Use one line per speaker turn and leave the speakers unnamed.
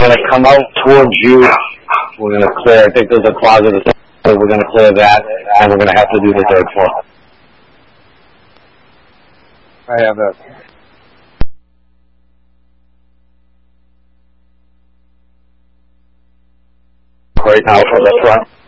going to come out towards you. We're going to clear, I think there's a closet, so we're going to clear that, and we're going to have to do the third floor.
I have that.
Right now from the front.